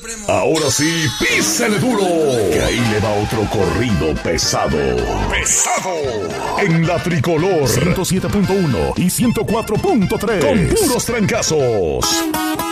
Ahora sí, písele duro, que ahí le va otro corrido pesado. En la Tricolor 107.1 y 104.3. Con puros trancazos.